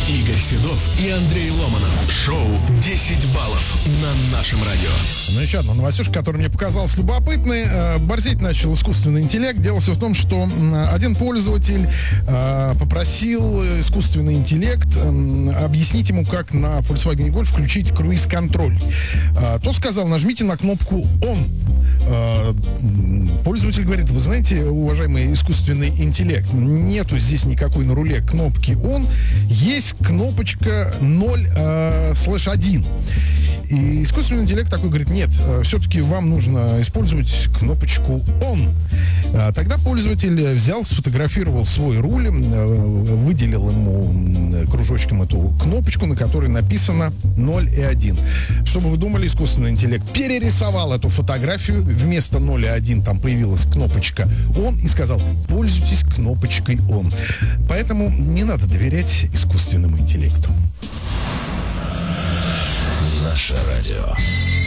Игорь Седов и Андрей Ломанов. Шоу «10 баллов» на нашем радио. Ну, еще одна новостюшка, которая мне показалась любопытной. Борзеть начал искусственный интеллект. Дело все в том, что один пользователь попросил искусственный интеллект объяснить ему, как на Volkswagen Golf включить круиз-контроль. Тот сказал: нажмите на кнопку «Он». Пользователь говорит: вы знаете, уважаемый искусственный интеллект, нету здесь никакой на руле кнопки «Он», есть кнопочка 0/1. И искусственный интеллект такой говорит: нет, все-таки вам нужно использовать кнопочку «Он». Тогда пользователь взял, сфотографировал свой руль, выделил ему кружочком эту кнопочку, на которой написано 0/1. Что бы вы думали, искусственный интеллект перерисовал эту фотографию, вместо 0/1 там появилась кнопочка «Он» и сказал: пользуйтесь кнопочкой «Он». Поэтому не надо доверять искусственному интеллекту. Наше радио.